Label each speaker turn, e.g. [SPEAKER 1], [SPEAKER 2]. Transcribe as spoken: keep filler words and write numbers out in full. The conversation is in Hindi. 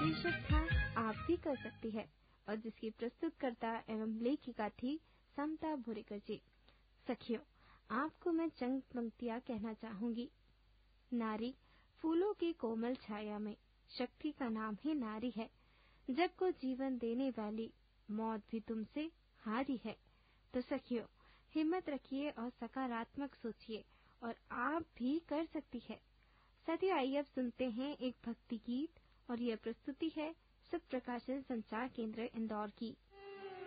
[SPEAKER 1] शीर्षक था आप भी कर सकती है और जिसकी प्रस्तुतकर्ता एवं लेखिका थी समता भोरेकर जी। सखियों, आपको मैं चंद पंक्तियां कहना चाहूंगी। नारी फूलों की कोमल छाया में, शक्ति का नाम ही नारी है। जग को जीवन देने वाली, मौत भी तुमसे हारी है। तो सखियों, हिम्मत रखिए और सकारात्मक सोचिए और आप भी कर सकती है। साथियों, आइए अब सुनते हैं एक भक्ति गीत और यह प्रस्तुति है सुप्रकाशन संचार केंद्र इंदौर की।